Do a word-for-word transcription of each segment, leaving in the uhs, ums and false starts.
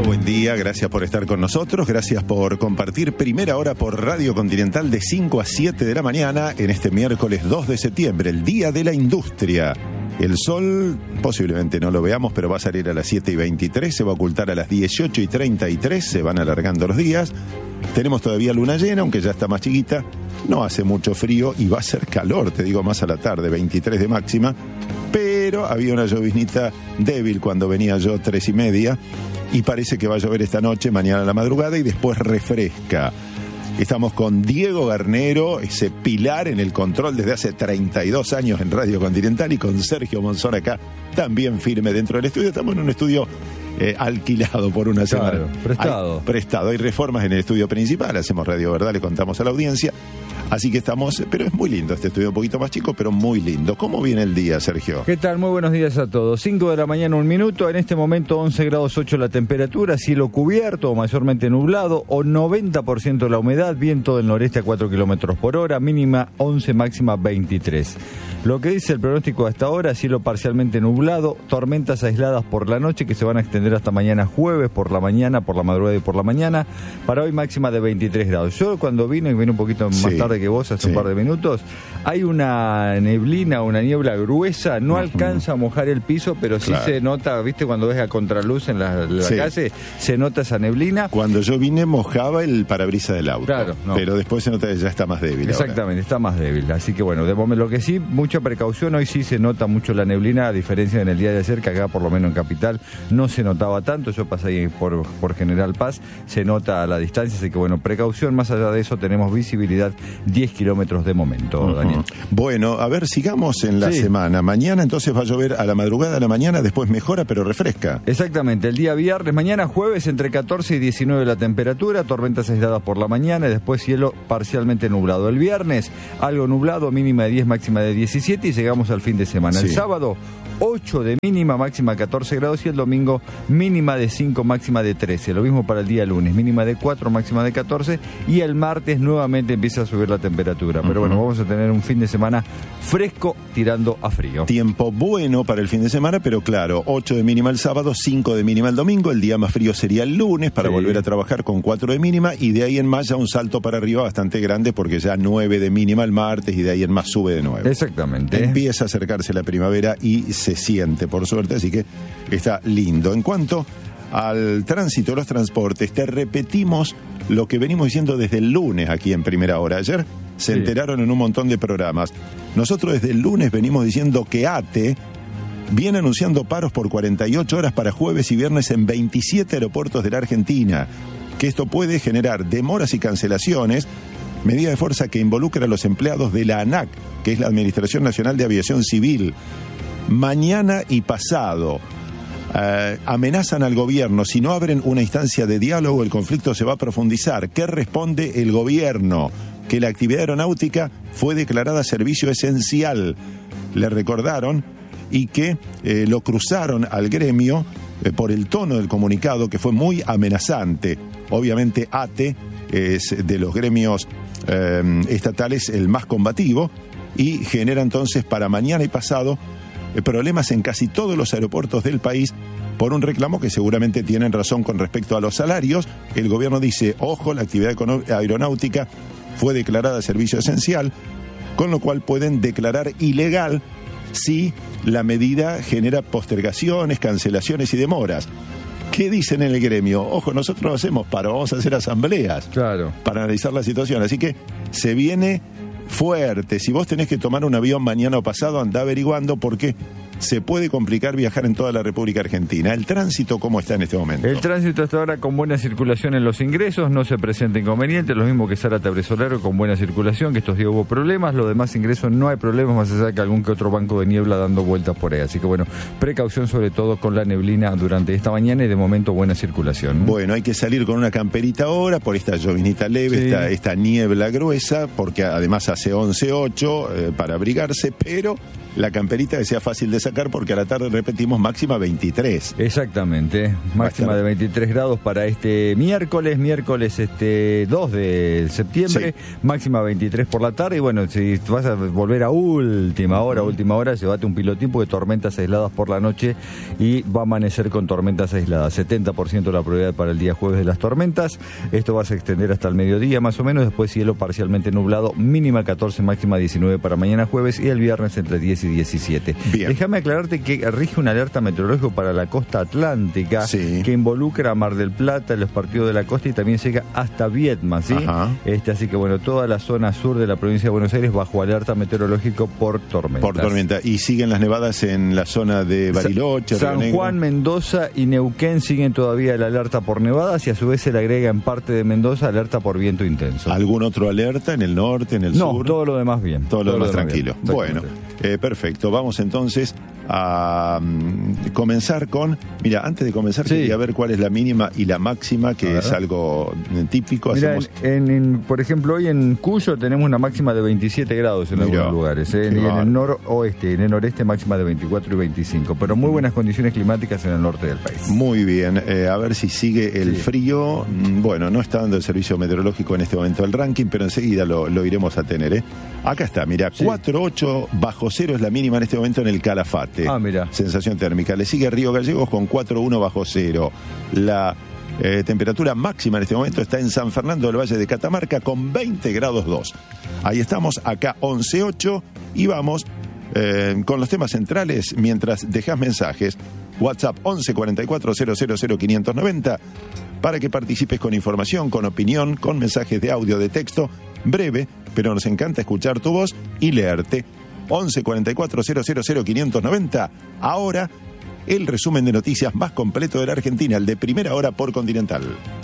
buen día, gracias por estar con nosotros, gracias por compartir primera hora por Radio Continental de cinco a siete de la mañana en este miércoles dos de septiembre, el Día de la Industria. El sol posiblemente no lo veamos, pero va a salir a las siete y veintitrés, se va a ocultar a las dieciocho y treinta y tres, se van alargando los días. Tenemos todavía luna llena, aunque ya está más chiquita, no hace mucho frío y va a ser calor, te digo, más a la tarde, veintitrés de máxima, pero había una lloviznita débil cuando venía yo, tres y media, y parece que va a llover esta noche, mañana a la madrugada, y después refresca. Estamos con Diego Garnero, ese pilar en el control desde hace treinta y dos años en Radio Continental, y con Sergio Monzón acá, también firme dentro del estudio. Estamos en un estudio eh, alquilado por una semana. Claro, prestado. Hay, prestado. Hay reformas en el estudio principal, hacemos Radio Verdad, le contamos a la audiencia. Así que estamos, pero es muy lindo este estudio, un poquito más chico, pero muy lindo. ¿Cómo viene el día, Sergio? ¿Qué tal? Muy buenos días a todos. cinco de la mañana, un minuto. En este momento once grados ocho la temperatura, cielo cubierto o mayormente nublado, o noventa por ciento la humedad, viento del noreste a cuatro kilómetros por hora, mínima once, máxima veintitrés. Lo que dice el pronóstico hasta ahora, cielo parcialmente nublado, tormentas aisladas por la noche que se van a extender hasta mañana jueves, por la mañana, por la madrugada y por la mañana. Para hoy máxima de veintitrés grados. Yo cuando vine, y vine un poquito más sí, tarde que vos, hace sí. un par de minutos, hay una neblina, una niebla gruesa, no uh-huh. alcanza a mojar el piso, pero sí claro. se nota, viste, cuando ves a contraluz en la, la sí. calle, se nota esa neblina. Cuando yo vine mojaba el parabrisas del auto, claro, no. pero después se nota que ya está más débil. Exactamente, ahora. está más débil. Así que bueno, de momento lo que sí, mucha precaución, hoy sí se nota mucho la neblina, a diferencia en el día de ayer, que acá por lo menos en Capital no se notaba tanto. Yo pasé ahí por, por General Paz, se nota a la distancia, así que bueno, precaución. Más allá de eso tenemos visibilidad diez kilómetros de momento, uh-huh. Daniel. Bueno, a ver, sigamos en la sí. semana. Mañana entonces va a llover a la madrugada, a la mañana, después mejora, pero refresca. Exactamente, el día viernes, mañana jueves entre catorce y diecinueve la temperatura, tormentas aisladas por la mañana y después cielo parcialmente nublado. El viernes algo nublado, mínima de diez, máxima de diecisiete, y llegamos al fin de semana. Sí. El sábado ocho de mínima, máxima catorce grados, y el domingo mínima de cinco, máxima de trece. Lo mismo para el día lunes, mínima de cuatro, máxima de catorce, y el martes nuevamente empieza a subir la temperatura. Pero uh-huh. bueno, vamos a tener un fin de semana fresco tirando a frío. Tiempo bueno para el fin de semana, pero claro, ocho de mínima el sábado, cinco de mínima el domingo. El día más frío sería el lunes para sí. volver a trabajar con cuatro de mínima, y de ahí en más ya un salto para arriba bastante grande, porque ya nueve de mínima el martes y de ahí en más sube de nuevo. Exactamente. Empieza a acercarse la primavera y se siente, por suerte, así que está lindo. En cuanto al tránsito, los transportes, te repetimos lo que venimos diciendo desde el lunes aquí en Primera Hora. Ayer se sí. enteraron en un montón de programas. Nosotros desde el lunes venimos diciendo que ATE viene anunciando paros por cuarenta y ocho horas para jueves y viernes en veintisiete aeropuertos de la Argentina, que esto puede generar demoras y cancelaciones, medida de fuerza que involucra a los empleados de la ANAC, que es la Administración Nacional de Aviación Civil. Mañana y pasado eh, amenazan al gobierno, si no abren una instancia de diálogo el conflicto se va a profundizar. ¿Qué responde el gobierno? Que la actividad aeronáutica fue declarada servicio esencial, le recordaron, y que eh, lo cruzaron al gremio eh, por el tono del comunicado, que fue muy amenazante. Obviamente ATE es de los gremios eh, estatales el más combativo, y genera entonces para mañana y pasado problemas en casi todos los aeropuertos del país por un reclamo que seguramente tienen razón con respecto a los salarios. El gobierno dice, ojo, la actividad aeronáutica fue declarada servicio esencial, con lo cual pueden declarar ilegal si la medida genera postergaciones, cancelaciones y demoras. ¿Qué dicen en el gremio? Ojo, nosotros no hacemos paro, vamos a hacer asambleas claro. para analizar la situación. Así que se viene fuerte. Si vos tenés que tomar un avión mañana o pasado, andá averiguando, porque se puede complicar viajar en toda la República Argentina. ¿El tránsito cómo está en este momento? El tránsito hasta ahora con buena circulación en los ingresos, no se presenta inconveniente, lo mismo que Zárate Bresolaro con buena circulación, que estos días hubo problemas, los demás ingresos no hay problemas, más allá que algún que otro banco de niebla dando vueltas por ahí. Así que bueno, precaución sobre todo con la neblina durante esta mañana, y de momento buena circulación. Bueno, hay que salir con una camperita ahora por esta llovinita leve, sí. esta, esta niebla gruesa, porque además hace once ocho eh, para abrigarse, pero la camperita que sea fácil de sacar, porque a la tarde repetimos máxima veintitrés. Exactamente, máxima de veintitrés grados para este miércoles, miércoles este dos de septiembre, sí. Máxima veintitrés por la tarde. Y bueno, si vas a volver a última hora, uh-huh. última hora, llévate un pilotín, porque tormentas aisladas por la noche y va a amanecer con tormentas aisladas. setenta por ciento la probabilidad para el día jueves de las tormentas. Esto va a se extender hasta el mediodía más o menos, después cielo parcialmente nublado, mínima catorce, máxima diecinueve para mañana jueves, y el viernes entre diez y diecisiete. Bien. Déjame aclararte que rige una alerta meteorológica para la costa atlántica, sí. que involucra a Mar del Plata, los partidos de la costa, y también llega hasta Viedma, ¿sí? Este, así que bueno, toda la zona sur de la provincia de Buenos Aires bajo alerta meteorológico por tormenta. Por tormenta. Y siguen las nevadas en la zona de Bariloche, San Río Juan, Negro. Mendoza y Neuquén siguen todavía la alerta por nevadas, y a su vez se le agrega en parte de Mendoza alerta por viento intenso. ¿Algún otro alerta en el norte, en el no, sur? No, todo lo demás bien. Todo, todo lo demás tranquilo. Bien. Bueno, eh, perfecto. Vamos entonces a um, comenzar con... Mira, antes de comenzar sí. quería ver cuál es la mínima y la máxima, que es algo típico. Mira, Hacemos... en, en, por ejemplo, hoy en Cuyo tenemos una máxima de veintisiete grados en Mirá, algunos lugares. ¿eh? Y en el noroeste, en el noreste máxima de veinticuatro y veinticinco. Pero muy buenas condiciones climáticas en el norte del país. Muy bien. Eh, a ver si sigue el sí. frío. Bueno, no está dando el servicio meteorológico en este momento el ranking, pero enseguida lo, lo iremos a tener. ¿eh? Acá está, mira, sí. cuatro coma ocho bajo cero es la mínima en este momento en el Calafate. Ah, mira. Sensación térmica. Le sigue Río Gallegos con cuatro coma uno bajo cero. La eh, temperatura máxima en este momento está en San Fernando del Valle de Catamarca con veinte grados dos. Ahí estamos, acá once coma ocho, y vamos eh, con los temas centrales mientras dejas mensajes. WhatsApp once cuarenta y cuatro cero cero cero quinientos noventa para que participes con información, con opinión, con mensajes de audio, de texto, breve, pero nos encanta escuchar tu voz y leerte. once cuarenta y cuatro cero cero cero quinientos noventa. Ahora, el resumen de noticias más completo de la Argentina, el de primera hora por Continental.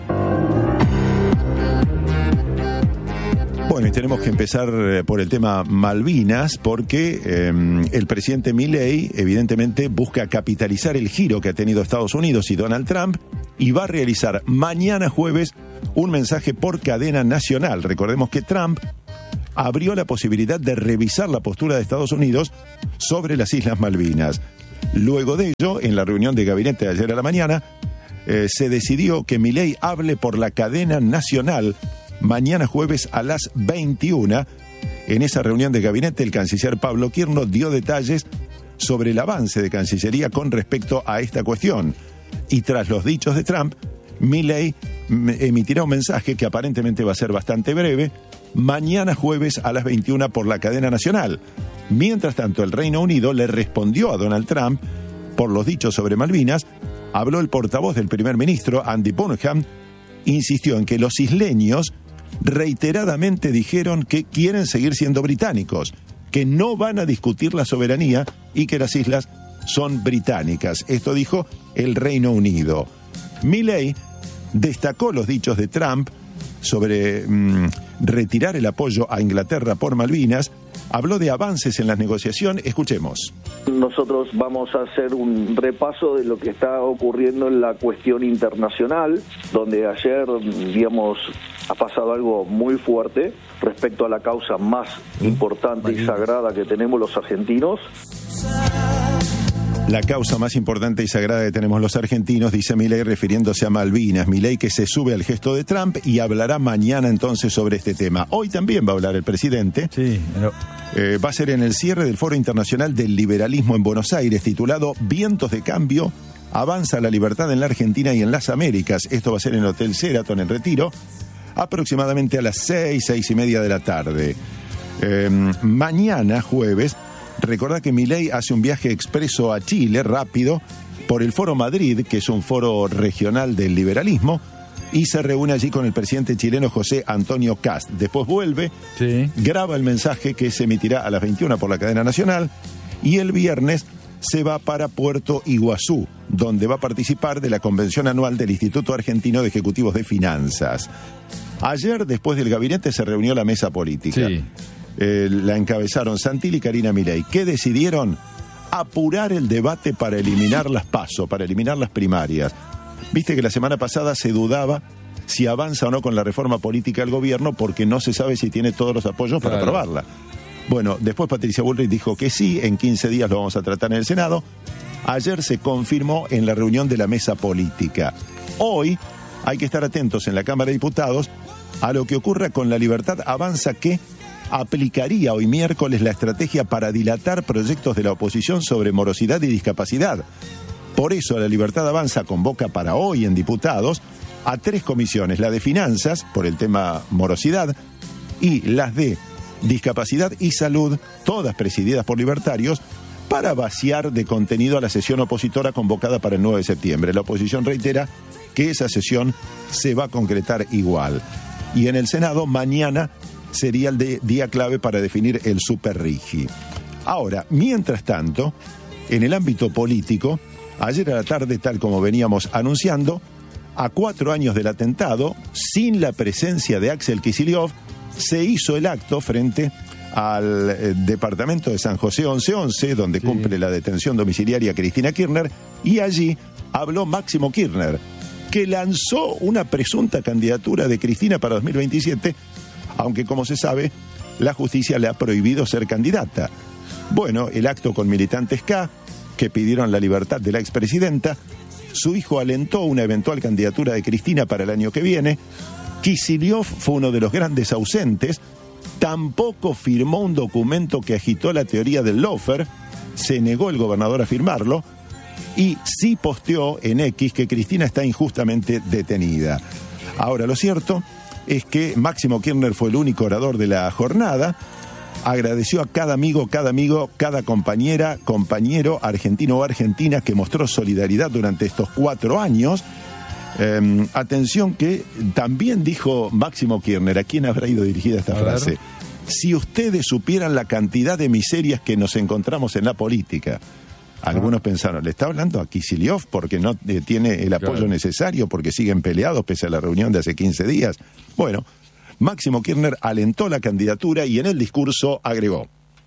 Bueno, y tenemos que empezar por el tema Malvinas, porque eh, el presidente Milei evidentemente busca capitalizar el giro que ha tenido Estados Unidos y Donald Trump, y va a realizar mañana jueves un mensaje por cadena nacional. Recordemos que Trump abrió la posibilidad de revisar la postura de Estados Unidos sobre las Islas Malvinas. Luego de ello, en la reunión de gabinete de ayer a la mañana, eh, se decidió que Milei hable por la cadena nacional mañana jueves a las veintiuna. En esa reunión de gabinete, el canciller Pablo Quirno dio detalles sobre el avance de Cancillería con respecto a esta cuestión. Y tras los dichos de Trump, Milei emitirá un mensaje que aparentemente va a ser bastante breve, mañana jueves a las veintiuna por la cadena nacional. Mientras tanto, el Reino Unido le respondió a Donald Trump por los dichos sobre Malvinas. Habló el portavoz del primer ministro, Andy Burnham, insistió en que los isleños reiteradamente dijeron que quieren seguir siendo británicos, que no van a discutir la soberanía y que las islas son británicas. Esto dijo el Reino Unido. Milei destacó los dichos de Trump sobre mmm, retirar el apoyo a Inglaterra por Malvinas. Habló de avances en las negociaciones. Escuchemos. Nosotros vamos a hacer un repaso de lo que está ocurriendo en la cuestión internacional, donde ayer, digamos, ha pasado algo muy fuerte respecto a la causa más importante y sagrada que tenemos los argentinos. La causa más importante y sagrada que tenemos los argentinos, dice Milei refiriéndose a Malvinas. Milei que se sube al gesto de Trump y hablará mañana entonces sobre este tema. Hoy también va a hablar el presidente. Sí. No. Eh, va a ser en el cierre del Foro Internacional del Liberalismo en Buenos Aires, titulado Vientos de Cambio, avanza la libertad en la Argentina y en las Américas. Esto va a ser en el Hotel Sheraton en Retiro, aproximadamente a las seis, seis y media de la tarde. Eh, mañana, jueves, recordá que Milei hace un viaje expreso a Chile, rápido, por el Foro Madrid, que es un foro regional del liberalismo, y se reúne allí con el presidente chileno José Antonio Kast. Después vuelve, sí. graba el mensaje que se emitirá a las veintiuna por la cadena nacional, y el viernes se va para Puerto Iguazú, donde va a participar de la convención anual del Instituto Argentino de Ejecutivos de Finanzas. Ayer, después del gabinete, se reunió la mesa política. Sí. Eh, la encabezaron Santilli y Karina Milei. ¿Qué decidieron? Apurar el debate para eliminar las PASO, para eliminar las primarias. Viste que la semana pasada se dudaba si avanza o no con la reforma política del gobierno porque no se sabe si tiene todos los apoyos para claro. aprobarla. Bueno, después Patricia Bullrich dijo que sí, en quince días lo vamos a tratar en el Senado. Ayer se confirmó en la reunión de la mesa política. Hoy hay que estar atentos en la Cámara de Diputados a lo que ocurra con La Libertad Avanza, que aplicaría hoy miércoles la estrategia para dilatar proyectos de la oposición sobre morosidad y discapacidad. Por eso La Libertad Avanza convoca para hoy en diputados a tres comisiones, la de Finanzas, por el tema morosidad, y las de Discapacidad y Salud, todas presididas por libertarios, para vaciar de contenido a la sesión opositora convocada para el nueve de septiembre. La oposición reitera que esa sesión se va a concretar igual. Y en el Senado, mañana sería el de día clave para definir el superrigi. Ahora, mientras tanto, en el ámbito político, ayer a la tarde, tal como veníamos anunciando, a cuatro años del atentado, sin la presencia de Axel Kicillof, se hizo el acto frente al eh, departamento de San José once once, donde sí. cumple la detención domiciliaria Cristina Kirchner, y allí habló Máximo Kirchner, que lanzó una presunta candidatura de Cristina para dos mil veintisiete, aunque como se sabe, la justicia le ha prohibido ser candidata. Bueno, el acto con militantes K, que pidieron la libertad de la expresidenta, su hijo alentó una eventual candidatura de Cristina para el año que viene. Kicillof fue uno de los grandes ausentes, tampoco firmó un documento que agitó la teoría del lawfare, se negó el gobernador a firmarlo, y sí posteó en X que Cristina está injustamente detenida. Ahora, lo cierto es que Máximo Kirchner fue el único orador de la jornada, agradeció a cada amigo, cada amigo, cada compañera, compañero, argentino o argentina que mostró solidaridad durante estos cuatro años. Eh, atención que también dijo Máximo Kirchner, ¿a quién habrá ido dirigida esta a frase? Ver. Si ustedes supieran la cantidad de miserias que nos encontramos en la política. Algunos ah. pensaron, ¿le está hablando a Kicillof porque no eh, tiene el apoyo claro. necesario, porque siguen peleados pese a la reunión de hace quince días? Bueno, Máximo Kirchner alentó la candidatura y en el discurso agregó: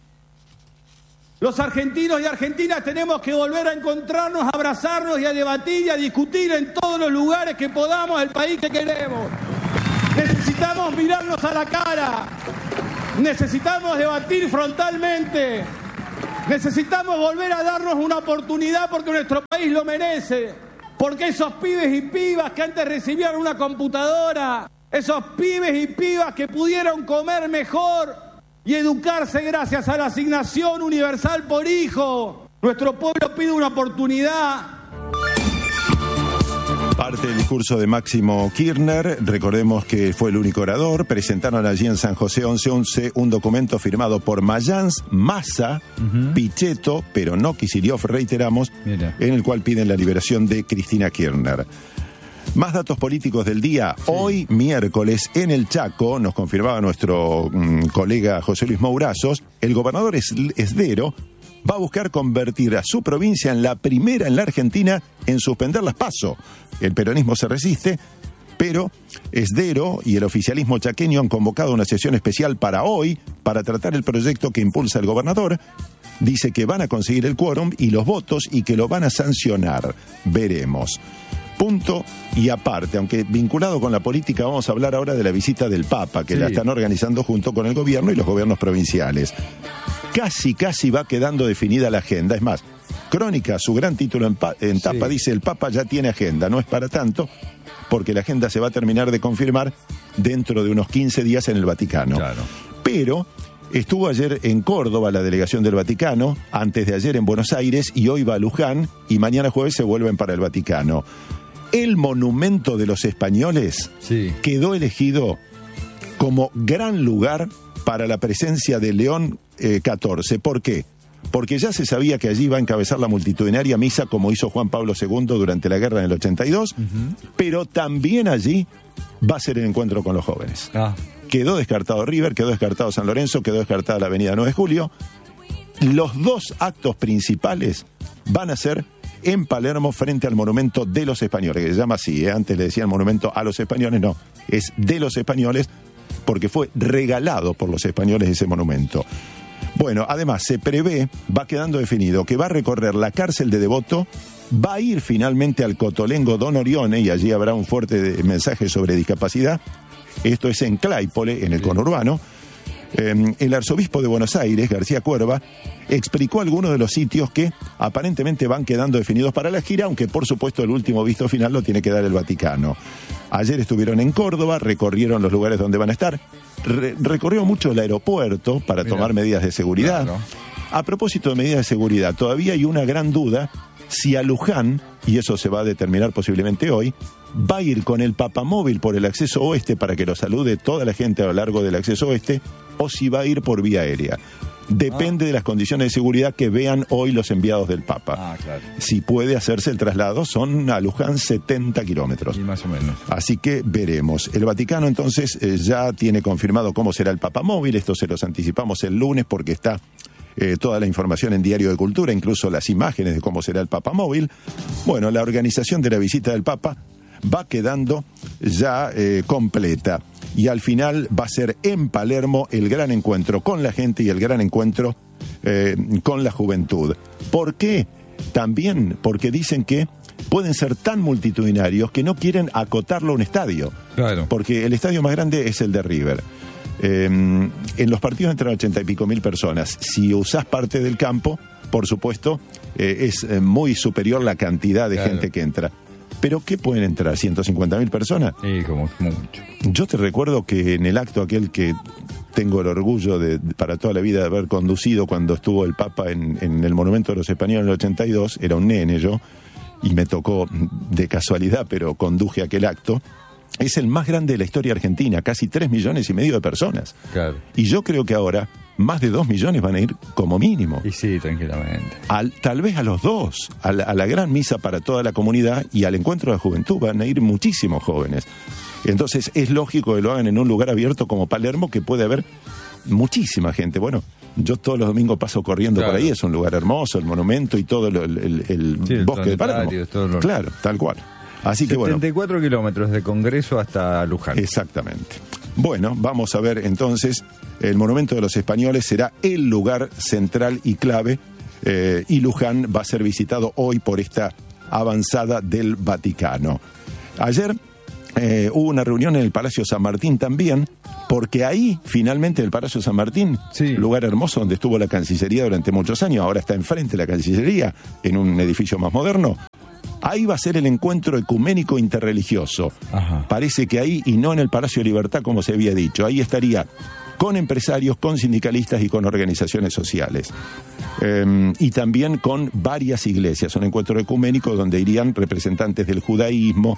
los argentinos y argentinas tenemos que volver a encontrarnos, a abrazarnos y a debatir y a discutir en todos los lugares que podamos el país que queremos. Necesitamos mirarnos a la cara, necesitamos debatir frontalmente, necesitamos volver a darnos una oportunidad porque nuestro país lo merece, porque esos pibes y pibas que antes recibían una computadora, esos pibes y pibas que pudieron comer mejor y educarse gracias a la asignación universal por hijo. Nuestro pueblo pide una oportunidad. Parte del discurso de Máximo Kirchner, recordemos que fue el único orador, presentaron allí en San José once once un documento firmado por Mayans, Massa, uh-huh. Pichetto, pero no Kicillof, reiteramos, Mira. en el cual piden la liberación de Cristina Kirchner. Más datos políticos del día. Sí. Hoy, miércoles, en el Chaco, nos confirmaba nuestro mmm, colega José Luis Mourazos, el gobernador Esdero va a buscar convertir a su provincia en la primera en la Argentina en suspender las PASO. El peronismo se resiste, pero Esdero y el oficialismo chaqueño han convocado una sesión especial para hoy para tratar el proyecto que impulsa el gobernador. Dice que van a conseguir el quórum y los votos y que lo van a sancionar. Veremos. Punto y aparte, aunque vinculado con la política, vamos a hablar ahora de la visita del Papa, que sí. la están organizando junto con el gobierno y los gobiernos provinciales. Casi, casi va quedando definida la agenda. Es más, Crónica, su gran título en, pa- en tapa, sí. dice: el Papa ya tiene agenda. No es para tanto, porque la agenda se va a terminar de confirmar dentro de unos quince días en el Vaticano. Claro. Pero estuvo ayer en Córdoba la delegación del Vaticano, antes de ayer en Buenos Aires, y hoy va a Luján, y mañana jueves se vuelven para el Vaticano. El monumento de los españoles sí. quedó elegido como gran lugar para la presencia de León eh, catorce. ¿Por qué? Porque ya se sabía que allí iba a encabezar la multitudinaria misa como hizo Juan Pablo segundo durante la guerra en el ochenta y dos, uh-huh. pero también allí va a ser el encuentro con los jóvenes. Ah. Quedó descartado River, quedó descartado San Lorenzo, quedó descartada la avenida nueve de julio. Los dos actos principales van a ser en Palermo frente al monumento de los españoles, que se llama así, ¿eh? Antes le decían monumento a los españoles, no, es de los españoles, porque fue regalado por los españoles ese monumento. Bueno, además se prevé, va quedando definido, que va a recorrer la cárcel de Devoto, va a ir finalmente al Cotolengo Don Orione, y allí habrá un fuerte mensaje sobre discapacidad. Esto es en Claypole, en el conurbano. Eh, el arzobispo de Buenos Aires, García Cuerva, explicó algunos de los sitios que aparentemente van quedando definidos para la gira, aunque por supuesto el último visto final lo tiene que dar el Vaticano. Ayer estuvieron en Córdoba, recorrieron los lugares donde van a estar, Re- recorrió mucho el aeropuerto para Mirá. tomar medidas de seguridad. Claro. A propósito de medidas de seguridad, todavía hay una gran duda si a Luján, y eso se va a determinar posiblemente hoy, va a ir con el papamóvil por el acceso oeste para que lo salude toda la gente a lo largo del acceso oeste, o si va a ir por vía aérea. Depende ah. de las condiciones de seguridad que vean hoy los enviados del Papa. Ah, claro. Si puede hacerse el traslado, son a Luján setenta kilómetros. Y más o menos. Así que veremos. El Vaticano entonces eh, ya tiene confirmado cómo será el papamóvil. Esto se los anticipamos el lunes porque está eh, toda la información en Diario de Cultura, incluso las imágenes de cómo será el papamóvil. Bueno, la organización de la visita del Papa va quedando ya eh, completa. Y al final va a ser en Palermo el gran encuentro con la gente y el gran encuentro eh, con la juventud. ¿Por qué? También porque dicen que pueden ser tan multitudinarios que no quieren acotarlo a un estadio. Claro. Porque el estadio más grande es el de River. Eh, en los partidos entran ochenta y pico mil personas. Si usás parte del campo, por supuesto, eh, es eh, muy superior la cantidad de claro. gente que entra. ¿Pero qué pueden entrar? ¿ciento cincuenta mil personas? Sí, como mucho. Yo te recuerdo que en el acto aquel que tengo el orgullo de, de para toda la vida de haber conducido cuando estuvo el Papa en, en el Monumento de los Españoles en el ochenta y dos, era un nene yo, y me tocó de casualidad, pero conduje aquel acto. Es el más grande de la historia argentina, casi tres millones y medio de personas. Claro. Y yo creo que ahora más de dos millones van a ir como mínimo. Y sí, tranquilamente. Al, tal vez a los dos, a la, a la gran misa para toda la comunidad y al encuentro de la juventud van a ir muchísimos jóvenes. Entonces es lógico que lo hagan en un lugar abierto como Palermo, que puede haber muchísima gente. Bueno, yo todos los domingos paso corriendo claro. por ahí, es un lugar hermoso, el monumento y todo el, el, el, sí, el bosque de Palermo. Lo... Claro, tal cual. Así que bueno. setenta y cuatro kilómetros de Congreso hasta Luján. Exactamente. Bueno, vamos a ver entonces, el Monumento de los Españoles será el lugar central y clave, eh, y Luján va a ser visitado hoy por esta avanzada del Vaticano. Ayer eh, hubo una reunión en el Palacio San Martín también, porque ahí, finalmente, el Palacio San Martín, sí. lugar hermoso donde estuvo la Cancillería durante muchos años, ahora está enfrente de la Cancillería, en un edificio más moderno. Ahí va a ser el encuentro ecuménico interreligioso. Ajá. Parece que ahí, y no en el Palacio de Libertad, como se había dicho. Ahí estaría con empresarios, con sindicalistas y con organizaciones sociales. Eh, y también con varias iglesias. Un encuentro ecuménico donde irían representantes del judaísmo,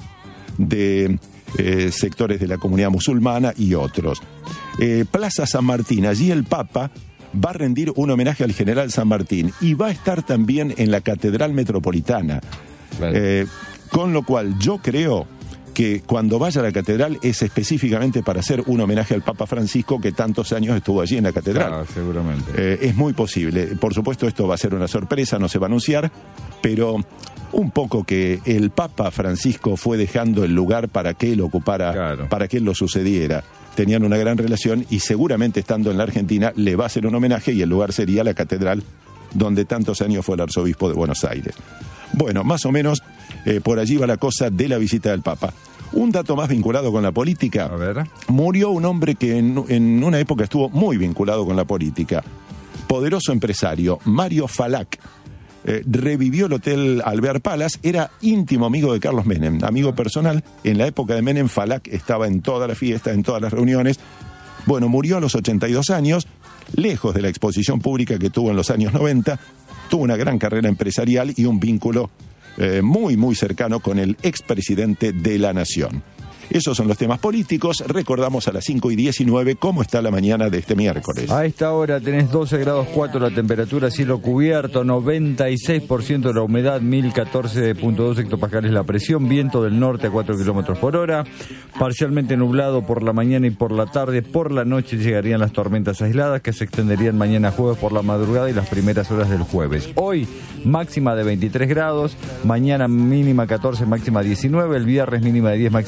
de eh, sectores de la comunidad musulmana y otros. Eh, Plaza San Martín, allí el Papa va a rendir un homenaje al general San Martín y va a estar también en la Catedral Metropolitana. Claro. Eh, con lo cual yo creo que cuando vaya a la catedral es específicamente para hacer un homenaje al Papa Francisco, que tantos años estuvo allí en la catedral. Ah, seguramente. Eh, es muy posible. Por supuesto, esto va a ser una sorpresa, no se va a anunciar, pero un poco que el Papa Francisco fue dejando el lugar para que él ocupara, claro. para que él lo sucediera. Tenían una gran relación y seguramente estando en la Argentina le va a hacer un homenaje y el lugar sería la catedral donde tantos años fue el arzobispo de Buenos Aires. Bueno, más o menos eh, por allí va la cosa de la visita del Papa. Un dato más vinculado con la política. A ver. Murió un hombre que en, en una época estuvo muy vinculado con la política. Poderoso empresario, Mario Falac. Eh, revivió el Hotel Alvear Palace, era íntimo amigo de Carlos Menem, amigo personal. En la época de Menem, Falac estaba en todas las fiestas, en todas las reuniones. Bueno, murió a los ochenta y dos años, lejos de la exposición pública que tuvo en los años noventa. Tuvo una gran carrera empresarial y un vínculo eh, muy, muy cercano con el expresidente de la Nación. Esos son los temas políticos. Recordamos a las cinco y diecinueve cómo está la mañana de este miércoles. A esta hora tenés doce grados cuatro la temperatura, cielo cubierto, noventa y seis por ciento de la humedad, mil catorce punto dos hectopascales la presión, viento del norte a cuatro kilómetros por hora, parcialmente nublado por la mañana y por la tarde. Por la noche llegarían las tormentas aisladas que se extenderían mañana jueves por la madrugada y las primeras horas del jueves. Hoy máxima de veintitrés grados, mañana mínima catorce, máxima diecinueve, el viernes mínima de diez, máxima diecisiete.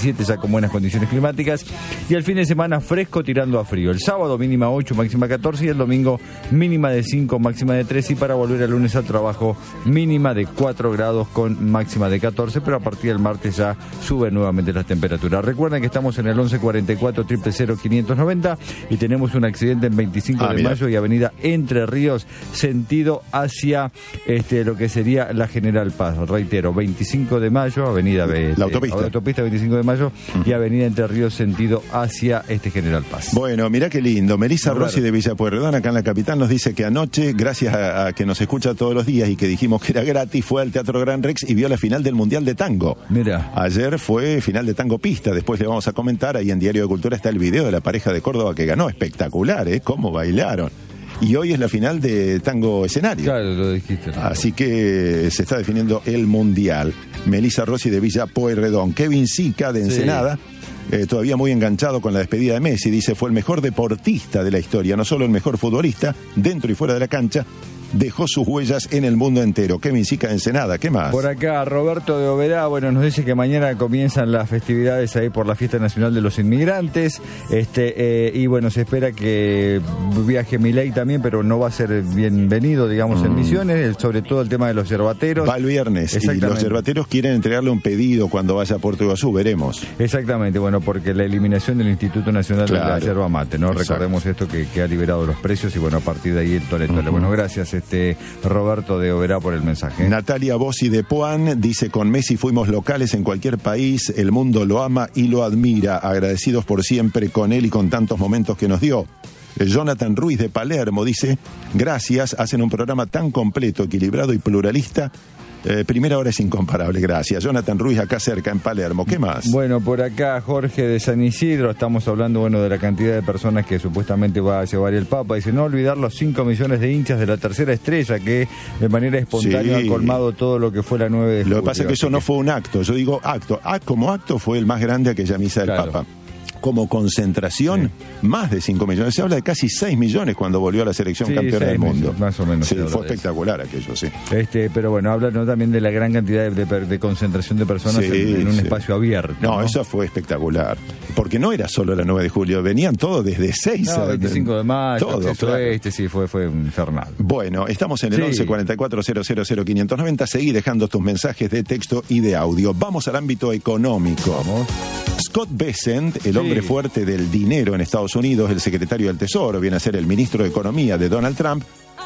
diecisiete, ya con buenas condiciones climáticas. Y el fin de semana fresco tirando a frío. El sábado mínima ocho, máxima catorce, y el domingo mínima de cinco, máxima de tres, y para volver el lunes al trabajo mínima de cuatro grados con máxima de catorce, pero a partir del martes ya suben nuevamente las temperaturas. Recuerden que estamos en el once cuarenta y cuatro, cero cero cero, quinientos noventa y tenemos un accidente en veinticinco ah, de mira. mayo y avenida Entre Ríos, sentido hacia este, lo que sería la General Paz. Reitero, veinticinco de mayo, avenida la este, autopista. autopista veinticinco de mayo uh-huh. y avenida Entre Ríos, sentido hacia este General Paz. Bueno, mirá qué lindo. Melissa Claro. Rossi de Villa Pueyrredón, acá en la capital, nos dice que anoche, gracias a, a que nos escucha todos los días y que dijimos que era gratis, fue al Teatro Gran Rex y vio la final del Mundial de Tango. Mira. Ayer fue final de tango pista, después le vamos a comentar, ahí en Diario de Cultura está el video de la pareja de Córdoba que ganó, espectacular, ¿eh? Cómo bailaron. Y hoy es la final de tango escenario. Claro, lo dijiste. Así que se está definiendo el Mundial. Melissa Rossi de Villa Pueyrredón. Kevin Sica de Ensenada, sí. eh, todavía muy enganchado con la despedida de Messi, dice, fue el mejor deportista de la historia, no solo el mejor futbolista, dentro y fuera de la cancha, dejó sus huellas en el mundo entero. Kevin Sica de Ensenada, ¿qué más? Por acá, Roberto de Oberá, bueno, nos dice que mañana comienzan las festividades ahí por la Fiesta Nacional de los Inmigrantes, este eh, y bueno, se espera que viaje Milei también, pero no va a ser bienvenido, digamos, mm. en Misiones, sobre todo el tema de los yerbateros. Va el viernes, y los yerbateros quieren entregarle un pedido cuando vaya a Puerto Iguazú, veremos. Exactamente, bueno, porque la eliminación del Instituto Nacional claro. de la Yerba Mate, ¿no? Exacto. Recordemos esto que, que ha liberado los precios y bueno, a partir de ahí el tole, tole. Uh-huh. Bueno, gracias, este Roberto de Oberá por el mensaje. Natalia Bossi de Puan dice, con Messi fuimos locales en cualquier país, el mundo lo ama y lo admira, agradecidos por siempre con él y con tantos momentos que nos dio. Jonathan Ruiz de Palermo dice, gracias, hacen un programa tan completo, equilibrado y pluralista. Eh, primera hora es incomparable, gracias. Jonathan Ruiz, acá cerca, en Palermo. ¿Qué más? Bueno, por acá Jorge de San Isidro, estamos hablando bueno de la cantidad de personas que supuestamente va a llevar el Papa. Dice, no olvidar los cinco millones de hinchas de la Tercera Estrella que de manera espontánea sí. han colmado todo lo que fue la nueve de julio. Lo que pasa es que eso no fue un acto, yo digo acto. Ah, como acto fue el más grande aquella misa del claro. Papa. Como concentración, sí. más de cinco millones. Se habla de casi seis millones cuando volvió a la selección sí, campeona del mundo. Más o menos. Sí, fue espectacular eso. aquello, sí. Este, pero bueno, hablan ¿no? también de la gran cantidad de, de, de concentración de personas sí, en, en un sí. espacio abierto. No, ¿no? Eso fue espectacular. Porque no era solo la nueve de julio, venían todos desde seis. No, veinticinco de mayo, todo, claro. este sí fue, fue infernal. Bueno, estamos en el sí. once cuarenta y cuatro, cero cero cero, quinientos noventa. Seguí dejando tus mensajes de texto y de audio. Vamos al ámbito económico. Vamos. Scott Bessent, el hombre sí. fuerte del dinero en Estados Unidos, el secretario del Tesoro, viene a ser el ministro de Economía de Donald Trump,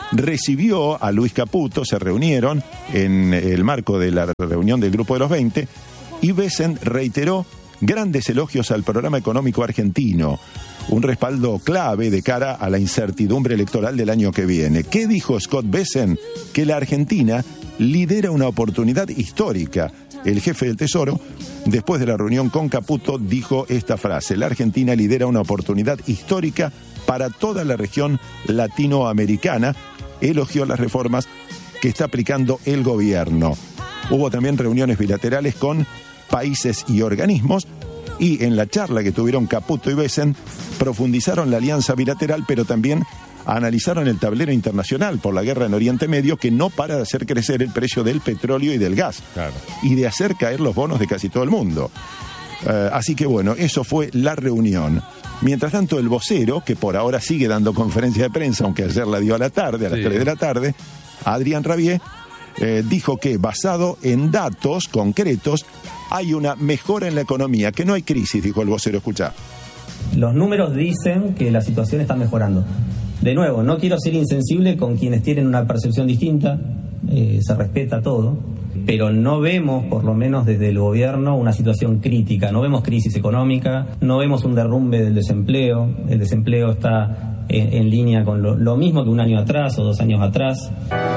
recibió a Luis Caputo, se reunieron en el marco de la reunión del Grupo de los veinte, y Bessent reiteró grandes elogios al programa económico argentino, un respaldo clave de cara a la incertidumbre electoral del año que viene. ¿Qué dijo Scott Bessent? Que la Argentina lidera una oportunidad histórica. El jefe del Tesoro, después de la reunión con Caputo, dijo esta frase: la Argentina lidera una oportunidad histórica para toda la región latinoamericana. Elogió las reformas que está aplicando el gobierno. Hubo también reuniones bilaterales con países y organismos, y en la charla que tuvieron Caputo y Bessent profundizaron la alianza bilateral, pero también analizaron el tablero internacional por la guerra en Oriente Medio, que no para de hacer crecer el precio del petróleo y del gas, claro. y de hacer caer los bonos de casi todo el mundo. Uh, así que bueno, eso fue la reunión. Mientras tanto, el vocero, que por ahora sigue dando conferencia de prensa, aunque ayer la dio a la tarde, a las sí. tres de la tarde, Adrián Rabier, eh, dijo que basado en datos concretos hay una mejora en la economía, que no hay crisis, dijo el vocero. Escuchá. Los números dicen que la situación está mejorando. De nuevo, no quiero ser insensible con quienes tienen una percepción distinta, eh, se respeta todo, pero no vemos, por lo menos desde el gobierno, una situación crítica, no vemos crisis económica, no vemos un derrumbe del desempleo, el desempleo está en, en línea con lo, lo mismo que un año atrás o dos años atrás.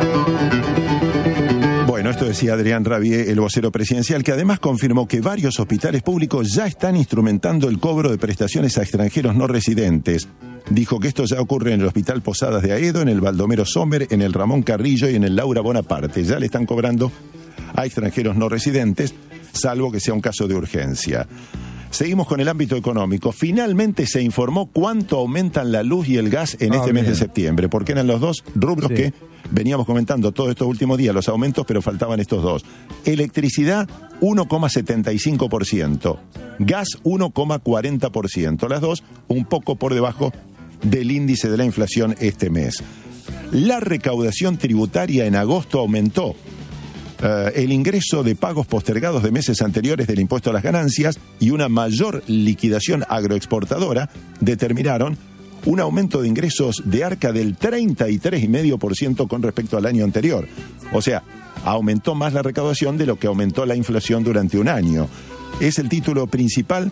Bueno, esto decía Adrián Rabier, el vocero presidencial, que además confirmó que varios hospitales públicos ya están instrumentando el cobro de prestaciones a extranjeros no residentes. Dijo que esto ya ocurre en el Hospital Posadas de Aedo, en el Baldomero Sommer, en el Ramón Carrillo y en el Laura Bonaparte. Ya le están cobrando a extranjeros no residentes, salvo que sea un caso de urgencia. Seguimos con el ámbito económico. Finalmente se informó cuánto aumentan la luz y el gas en Ah, este bien. mes de septiembre, porque eran los dos rubros Sí. que veníamos comentando todos estos últimos días, los aumentos, pero faltaban estos dos. Electricidad, uno coma setenta y cinco por ciento. Gas, uno coma cuarenta por ciento. Las dos un poco por debajo del índice de la inflación este mes. La recaudación tributaria en agosto aumentó. Uh, el ingreso de pagos postergados de meses anteriores del impuesto a las ganancias y una mayor liquidación agroexportadora determinaron un aumento de ingresos de Arca del treinta y tres coma cinco por ciento con respecto al año anterior. O sea, aumentó más la recaudación de lo que aumentó la inflación durante un año. Es el título principal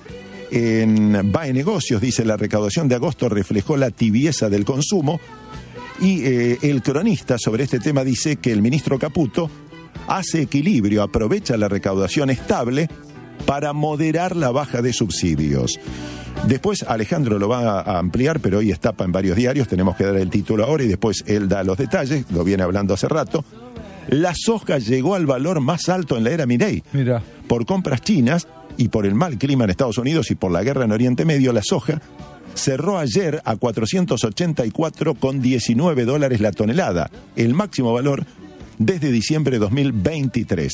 en B A E Negocios, dice: la recaudación de agosto reflejó la tibieza del consumo, y eh, el cronista sobre este tema dice que el ministro Caputo hace equilibrio, aprovecha la recaudación estable para moderar la baja de subsidios. Después Alejandro lo va a ampliar, pero hoy es tapa en varios diarios, tenemos que dar el título ahora y después él da los detalles, lo viene hablando hace rato. La soja llegó al valor más alto en la era Milei. Mira. Por compras chinas y por el mal clima en Estados Unidos y por la guerra en Oriente Medio, la soja cerró ayer a cuatrocientos ochenta y cuatro coma diecinueve dólares la tonelada, el máximo valor desde diciembre de dos mil veintitrés.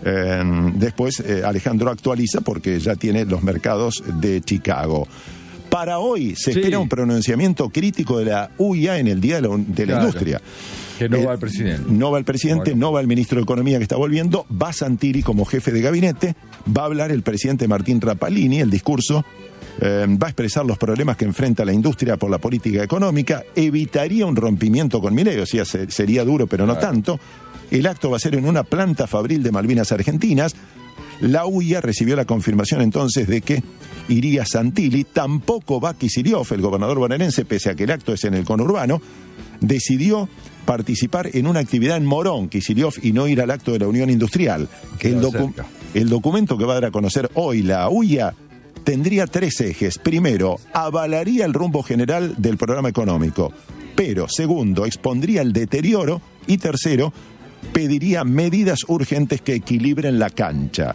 Eh, después eh, Alejandro actualiza porque ya tiene los mercados de Chicago. Para hoy se Sí. espera un pronunciamiento crítico de la U I A en el Día de la, de la Claro. Industria. Que no Eh, va el presidente. No va el presidente, Bueno. no va el ministro de Economía que está volviendo, va Santilli como jefe de gabinete, va a hablar el presidente Martín Rapalini, el discurso eh, va a expresar los problemas que enfrenta la industria por la política económica, evitaría un rompimiento con Milei, o sea, se, sería duro pero no Claro. tanto. El acto va a ser en una planta fabril de Malvinas Argentinas. La U I A recibió la confirmación entonces de que iría Santilli, tampoco va Kicillof, el gobernador bonaerense, pese a que el acto es en el conurbano, decidió participar en una actividad en Morón, Kicillof, y no ir al acto de la Unión Industrial. El, Queda docu- cerca. el documento que va a dar a conocer hoy la U I A tendría tres ejes. Primero, avalaría el rumbo general del programa económico. Pero, segundo, expondría el deterioro. Y tercero, pediría medidas urgentes que equilibren la cancha.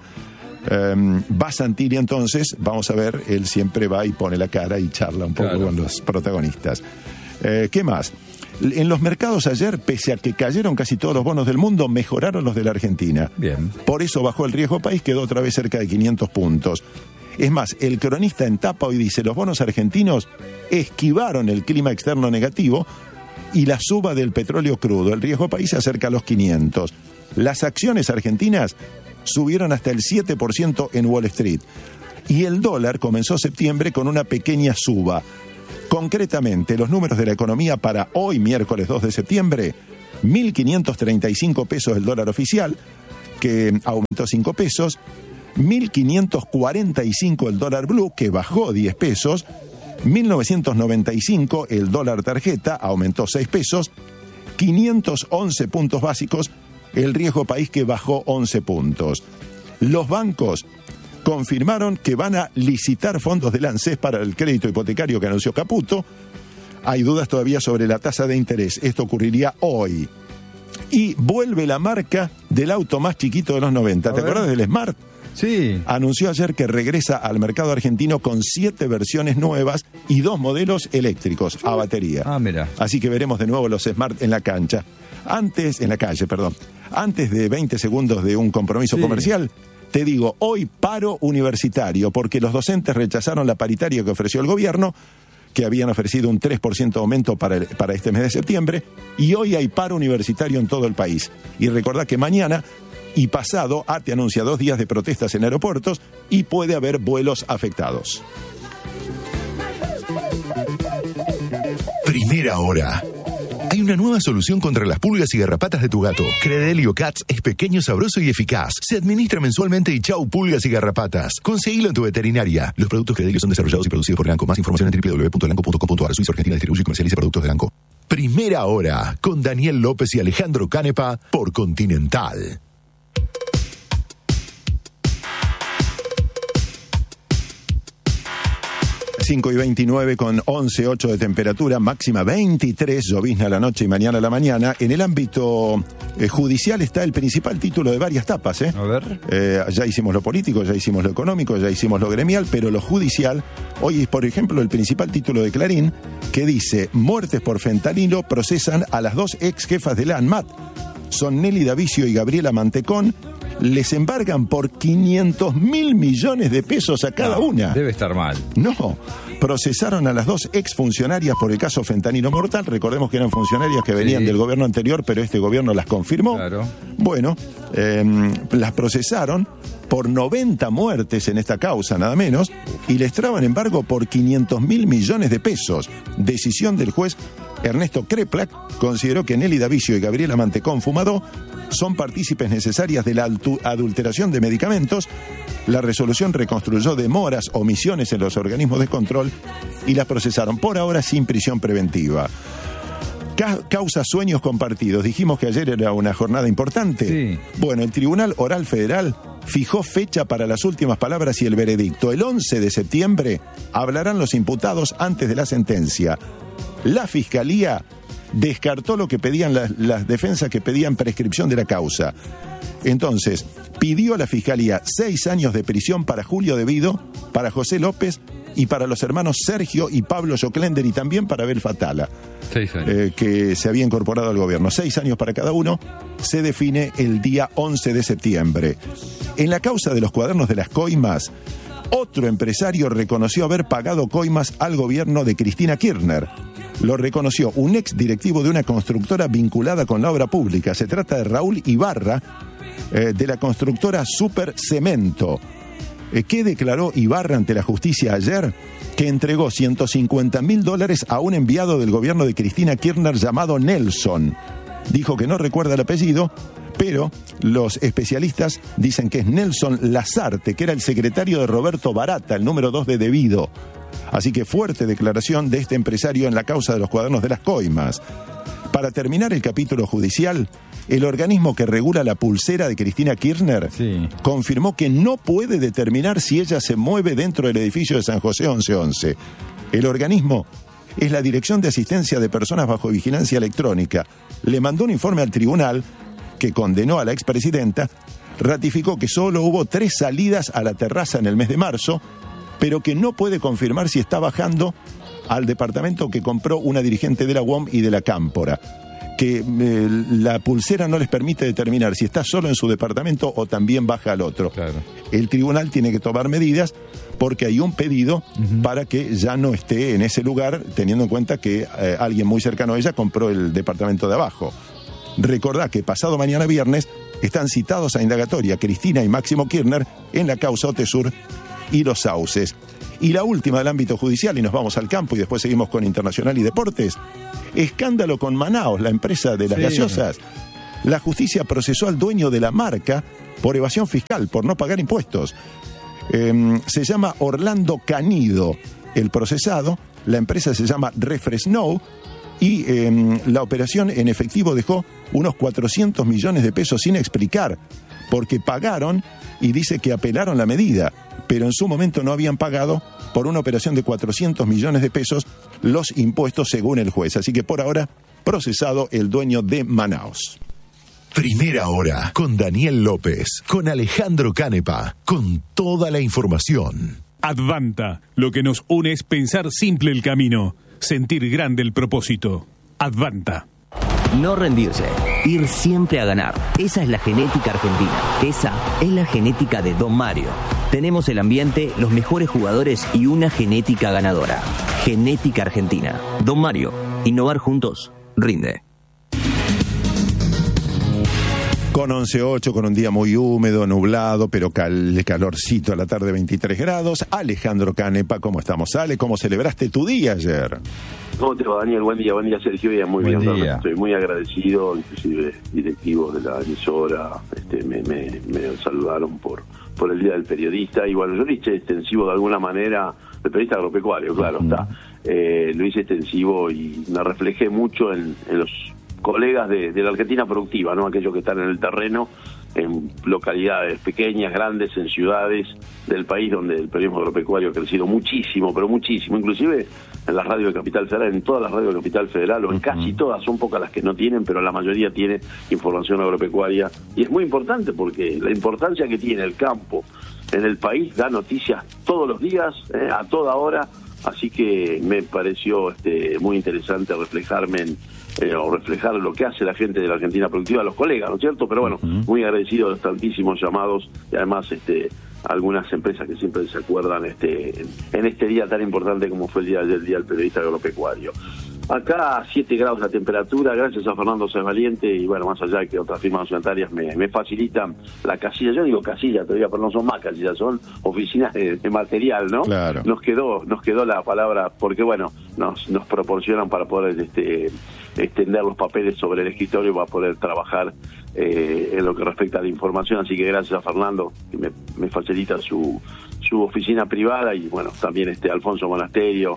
Um, va Santilli entonces, vamos a ver, él siempre va y pone la cara y charla un poco Claro. con los protagonistas. Eh, ¿Qué más? En los mercados ayer, pese a que cayeron casi todos los bonos del mundo, mejoraron los de la Argentina. Bien. Por eso bajó el riesgo país, quedó otra vez cerca de quinientos puntos. Es más, el cronista en tapa hoy dice: los bonos argentinos esquivaron el clima externo negativo y la suba del petróleo crudo. El riesgo país se acerca a los quinientos. Las acciones argentinas subieron hasta el siete por ciento en Wall Street. Y el dólar comenzó septiembre con una pequeña suba. Concretamente, los números de la economía para hoy, miércoles dos de septiembre, mil quinientos treinta y cinco pesos el dólar oficial, que aumentó cinco pesos, mil quinientos cuarenta y cinco el dólar blue, que bajó diez pesos, mil novecientos noventa y cinco el dólar tarjeta, aumentó seis pesos, quinientos once puntos básicos el riesgo país, que bajó once puntos. Los bancos confirmaron que van a licitar fondos del ANSES para el crédito hipotecario que anunció Caputo. Hay dudas todavía sobre la tasa de interés. Esto ocurriría hoy. Y vuelve la marca del auto más chiquito de los noventa. A ¿Te ver. acuerdas del Smart? Sí. Anunció ayer que regresa al mercado argentino con siete versiones nuevas y dos modelos eléctricos a batería. Ah, mira. Así que veremos de nuevo los Smart en la cancha. Antes, en la calle, perdón. Antes de veinte segundos de un compromiso Sí. comercial, te digo, hoy paro universitario, porque los docentes rechazaron la paritaria que ofreció el gobierno, que habían ofrecido un tres por ciento de aumento para, el- para este mes de septiembre, y hoy hay paro universitario en todo el país. Y recordá que mañana y pasado A T E anuncia dos días de protestas en aeropuertos y puede haber vuelos afectados. Primera hora. Hay una nueva solución contra las pulgas y garrapatas de tu gato. Credelio Cats es pequeño, sabroso y eficaz. Se administra mensualmente y chau pulgas y garrapatas. Conseguilo en tu veterinaria. Los productos Credelio son desarrollados y producidos por Elanco. Más información en doble u doble u doble u punto elanco punto com punto a r. Suiza Argentina distribuye y comercializa productos de Elanco. Primera hora con Daniel López y Alejandro Canepa por Continental. cinco y veintinueve con once ocho de temperatura, máxima veintitrés, llovizna a la noche y mañana a la mañana. En el ámbito eh, judicial está el principal título de varias tapas. ¿eh? A ver. Eh, ya hicimos lo político, ya hicimos lo económico, ya hicimos lo gremial, pero lo judicial, hoy es por ejemplo el principal título de Clarín, que dice: muertes por fentanilo procesan a las dos ex jefas de la ANMAT. Son Nelly Davicio y Gabriela Mantecón. Les embargan por quinientos mil millones de pesos a cada no, una. Debe estar mal. No, procesaron a las dos exfuncionarias por el caso fentanilo mortal. Recordemos que eran funcionarias que venían sí. del gobierno anterior, pero este gobierno las confirmó. Claro. Bueno, eh, las procesaron por noventa muertes en esta causa, nada menos, y les traban embargo por quinientos mil millones de pesos. Decisión del juez Ernesto Kreplak consideró que Nelly Davicio y Gabriela Mantecón Fumadó son partícipes necesarias de la adulteración de medicamentos. La resolución reconstruyó demoras, omisiones en los organismos de control y las procesaron por ahora sin prisión preventiva. Ca- causa sueños compartidos. Dijimos que ayer era una jornada importante. Sí. Bueno, el Tribunal Oral Federal fijó fecha para las últimas palabras y el veredicto. El once de septiembre hablarán los imputados antes de la sentencia. La Fiscalía descartó lo que pedían las, las defensas que pedían prescripción de la causa. Entonces, pidió a la Fiscalía seis años de prisión para Julio Devido, para José López y para los hermanos Sergio y Pablo Joclender y también para Abel Fatala, seis años. Eh, que se había incorporado al gobierno. Seis años para cada uno. Se define el día once de septiembre. En la causa de los cuadernos de las coimas, otro empresario reconoció haber pagado coimas al gobierno de Cristina Kirchner. Lo reconoció un ex directivo de una constructora vinculada con la obra pública. Se trata de Raúl Ibarra, eh, de la constructora Super Cemento. Eh, ¿Qué declaró Ibarra ante la justicia ayer? Que entregó ciento cincuenta mil dólares a un enviado del gobierno de Cristina Kirchner llamado Nelson. Dijo que no recuerda el apellido, pero los especialistas dicen que es Nelson Lazarte, que era el secretario de Roberto Barata, el número dos de Devido. Así que fuerte declaración de este empresario en la causa de los cuadernos de las coimas. Para terminar el capítulo judicial, el organismo que regula la pulsera de Cristina Kirchner sí. confirmó que no puede determinar si ella se mueve dentro del edificio de San José once once. El organismo es la Dirección de Asistencia de Personas Bajo Vigilancia Electrónica. Le mandó un informe al tribunal que condenó a la expresidenta, ratificó que solo hubo tres salidas a la terraza en el mes de marzo, pero que no puede confirmar si está bajando al departamento que compró una dirigente de la U O M y de la Cámpora, que eh, la pulsera no les permite determinar si está solo en su departamento o también baja al otro. Claro. El tribunal tiene que tomar medidas porque hay un pedido uh-huh. para que ya no esté en ese lugar, teniendo en cuenta que eh, alguien muy cercano a ella compró el departamento de abajo. Recordá que pasado mañana viernes están citados a indagatoria Cristina y Máximo Kirchner en la causa Otesur y Los Sauces. Y la última del ámbito judicial, y nos vamos al campo y después seguimos con Internacional y Deportes. Escándalo con Manaos, la empresa de las sí. gaseosas. La justicia procesó al dueño de la marca por evasión fiscal, por no pagar impuestos. Eh, se llama Orlando Canido el procesado, la empresa se llama Refresnow y eh, la operación en efectivo dejó unos cuatrocientos millones de pesos sin explicar, porque pagaron y dice que apelaron la medida, pero en su momento no habían pagado por una operación de cuatrocientos millones de pesos los impuestos según el juez. Así que por ahora, procesado el dueño de Manaos. Primera hora con Daniel López, con Alejandro Canepa, con toda la información. Advanta, lo que nos une es pensar simple el camino, sentir grande el propósito. Advanta. No rendirse, ir siempre a ganar. Esa es la genética argentina. Esa es la genética de Don Mario. Tenemos el ambiente, los mejores jugadores y una genética ganadora. Genética argentina. Don Mario, innovar juntos, rinde. Con once ocho, con un día muy húmedo, nublado, pero cal, calorcito a la tarde, veintitrés grados. Alejandro Canepa, ¿cómo estamos? Ale, ¿cómo celebraste tu día ayer? ¿Cómo te va, Daniel? Buen día, buen día, Sergio. Muy buen bien, día. Estoy muy agradecido, inclusive directivos de la emisora este, me, me, me saludaron por, por el Día del Periodista. Y bueno, yo lo hice extensivo de alguna manera, el periodista agropecuario, claro, uh-huh. está. Eh, lo hice extensivo y me reflejé mucho en, en los colegas de, de la Argentina productiva, ¿no? Aquellos que están en el terreno, en localidades pequeñas, grandes, en ciudades del país donde el periodismo agropecuario ha crecido muchísimo, pero muchísimo, inclusive en la radio de Capital Federal, en todas las radios de Capital Federal, o en casi todas, son pocas las que no tienen, pero la mayoría tiene información agropecuaria, y es muy importante porque la importancia que tiene el campo en el país da noticias todos los días, eh, a toda hora, así que me pareció este, muy interesante reflejarme en Eh, o reflejar lo que hace la gente de la Argentina Productiva, los colegas, ¿no es cierto? Pero bueno, uh-huh. muy agradecido de los tantísimos llamados y además este algunas empresas que siempre se acuerdan este en, en este día tan importante como fue el día del Día del Periodista Agropecuario. Acá a siete grados la temperatura, gracias a Fernando Valiente y bueno, más allá de que otras firmas nacionales me, me facilitan la casilla, yo digo casilla todavía, pero no son más casillas, son oficinas de, de material, ¿no? Claro. Nos quedó, nos quedó la palabra, porque bueno, nos, nos proporcionan para poder este extender los papeles sobre el escritorio para poder trabajar eh, en lo que respecta a la información, así que gracias a Fernando que me, me facilita su su oficina privada y bueno, también este Alfonso Monasterio,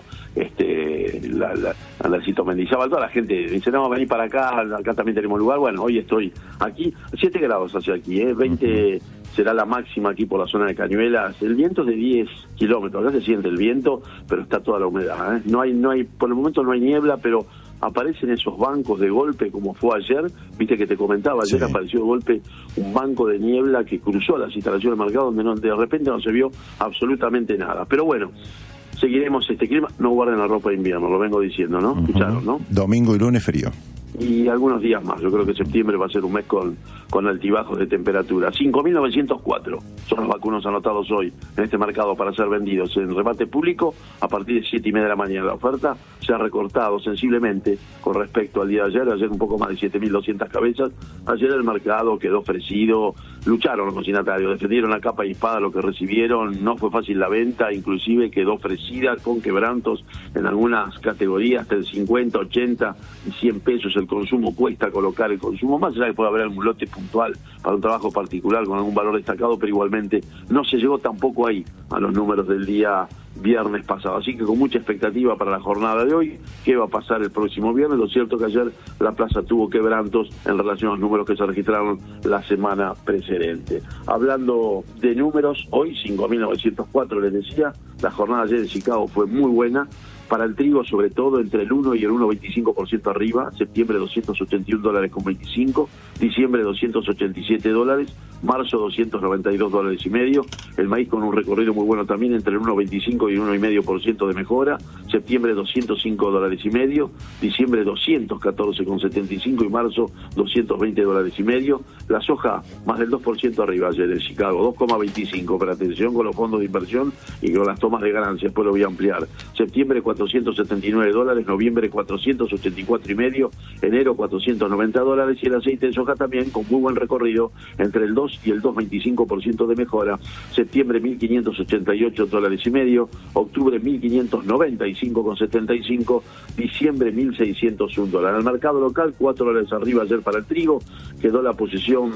este la, la, Andresito Mendizábal, toda la gente dice, no, vení para acá, acá también tenemos lugar, bueno, hoy estoy aquí, siete grados hacia aquí, eh, veinte será la máxima aquí por la zona de Cañuelas, el viento es de diez kilómetros, acá se siente el viento, pero está toda la humedad, ¿eh? no hay, no hay, por el momento no hay niebla, pero aparecen esos bancos de golpe como fue ayer, viste que te comentaba, ayer sí. apareció de golpe un banco de niebla que cruzó las instalaciones del mercado donde no, de repente no se vio absolutamente nada, pero bueno, seguiremos este clima, no guarden la ropa de invierno, lo vengo diciendo, ¿no? Uh-huh. Escucharon, ¿no? Domingo y lunes frío. Y algunos días más, yo creo que septiembre va a ser un mes con, con altibajos de temperatura. cinco mil novecientos cuatro son los vacunos anotados hoy en este mercado para ser vendidos en remate público a partir de siete y media de la mañana. La oferta se ha recortado sensiblemente con respecto al día de ayer, ayer un poco más de siete mil doscientas cabezas. Ayer el mercado quedó ofrecido, lucharon los consignatarios, defendieron a capa y espada lo que recibieron, no fue fácil la venta, inclusive quedó ofrecida con quebrantos en algunas categorías, hasta el cincuenta, ochenta y cien pesos el consumo, cuesta colocar el consumo, más allá que puede haber algún lote puntual para un trabajo particular con algún valor destacado, pero igualmente no se llegó tampoco ahí a los números del día viernes pasado, así que con mucha expectativa para la jornada de hoy, qué va a pasar el próximo viernes. Lo cierto que ayer la plaza tuvo quebrantos en relación a los números que se registraron la semana precedente. Hablando de números, hoy cinco mil novecientos cuatro, les decía, la jornada ayer en Chicago fue muy buena. Para el trigo, sobre todo, entre el uno y el uno coma veinticinco por ciento arriba, septiembre doscientos ochenta y un dólares con veinticinco, diciembre doscientos ochenta y siete dólares, marzo doscientos noventa y dos dólares y medio, el maíz con un recorrido muy bueno también entre el uno coma veinticinco y el uno coma cinco por ciento de mejora, septiembre doscientos cinco dólares y medio, diciembre doscientos catorce con setenta y cinco y marzo doscientos veinte dólares y medio, la soja más del dos por ciento arriba ayer en Chicago, dos coma veinticinco, pero atención con los fondos de inversión y con las tomas de ganancias, después lo voy a ampliar, septiembre cuatrocientos setenta y nueve dólares, noviembre cuatrocientos ochenta y cuatro y medio, enero cuatrocientos noventa dólares y el aceite de soja también con muy buen recorrido entre el dos y el dos coma veinticinco por ciento de mejora, septiembre mil quinientos ochenta y ocho dólares y medio, octubre mil quinientos noventa y cinco con setenta y cinco, diciembre mil seiscientos un dólares. En el mercado local, cuatro dólares arriba ayer para el trigo, quedó la posición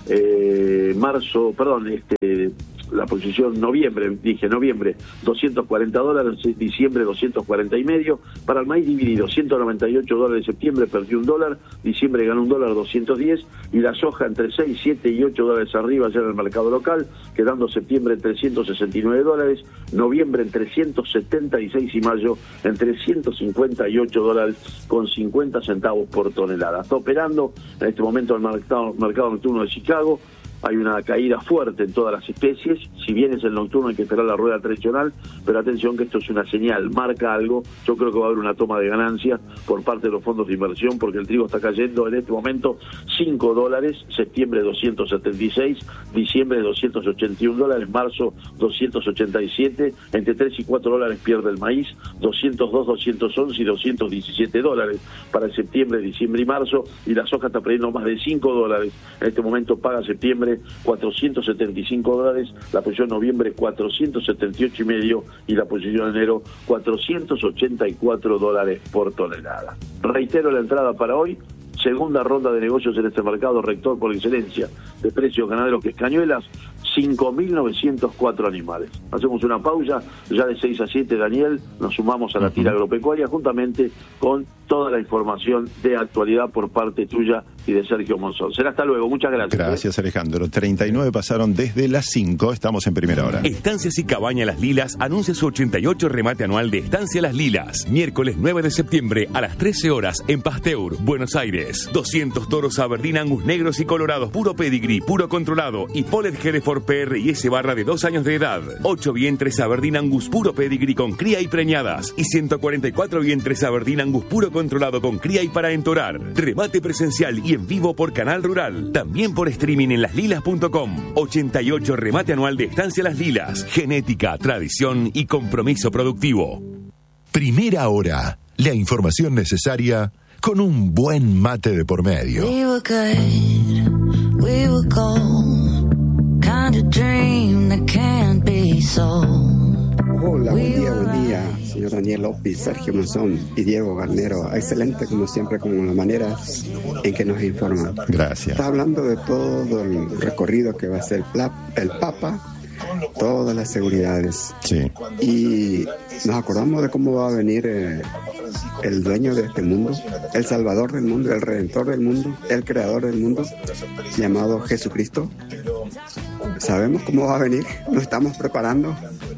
eh, marzo, perdón, este la posición noviembre, dije noviembre, doscientos cuarenta dólares, diciembre doscientos cuarenta y medio, para el maíz dividido, ciento noventa y ocho dólares, septiembre perdió un dólar, diciembre ganó un dólar doscientos diez, y la soja entre seis, siete y ocho dólares arriba ayer en el mercado local, quedando septiembre en trescientos sesenta y nueve dólares, noviembre en trescientos setenta y seis y mayo en trescientos cincuenta y ocho dólares con cincuenta centavos por tonelada. Está operando en este momento el mercado, mercado nocturno de Chicago. Hay una caída fuerte en todas las especies, si bien es el nocturno hay que esperar la rueda tradicional, pero atención que esto es una señal, marca algo, yo creo que va a haber una toma de ganancias por parte de los fondos de inversión, porque el trigo está cayendo en este momento cinco dólares, septiembre doscientos setenta y seis, diciembre doscientos ochenta y un dólares, marzo doscientos ochenta y siete, entre tres y cuatro dólares pierde el maíz, doscientos dos, doscientos once y doscientos diecisiete dólares para septiembre, diciembre y marzo, y la soja está perdiendo más de cinco dólares, en este momento paga septiembre cuatrocientos setenta y cinco dólares, la posición noviembre cuatrocientos setenta y ocho y medio y la posición de enero cuatrocientos ochenta y cuatro dólares por tonelada. Reitero la entrada para hoy, segunda ronda de negocios en este mercado rector por excelencia de precios ganaderos que es Cañuelas, cinco mil novecientos cuatro animales. Hacemos una pausa, ya de seis a siete, Daniel, nos sumamos a la tira agropecuaria juntamente con toda la información de actualidad por parte tuya y de Sergio Monzón. Será hasta luego, muchas gracias. Gracias, Alejandro. treinta y nueve pasaron desde las cinco, estamos en primera hora. Estancias y Cabaña Las Lilas anuncia su ochenta y ocho remate anual de Estancia Las Lilas. Miércoles nueve de septiembre a las trece horas en Pasteur, Buenos Aires. doscientos toros Aberdeen Angus negros y colorados, puro pedigree, puro controlado y Polet Hereford P R y S barra de dos años de edad. ocho vientres Aberdeen Angus puro pedigree con cría y preñadas y ciento cuarenta y cuatro vientres Aberdeen Angus puro controlado con cría y para entorar. Remate presencial y en vivo por Canal Rural. También por streaming en las lilas punto com. ochenta y ocho remate anual de Estancia Las Lilas. Genética, tradición y compromiso productivo. Primera hora. La información necesaria con un buen mate de por medio. We were good, we were gold, kind of dream that can't be sold. Hola, buen día, buen día, señor Daniel López, Sergio Monzón y Diego Garnero. Excelente, como siempre, con la manera en que nos informan. Gracias. Está hablando de todo el recorrido que va a hacer el, pla- el Papa, todas las seguridades. Sí. Y nos acordamos de cómo va a venir eh, el dueño de este mundo, el salvador del mundo, el redentor del mundo, el creador del mundo, llamado Jesucristo. ¿Sabemos cómo va a venir? ¿Nos estamos preparando?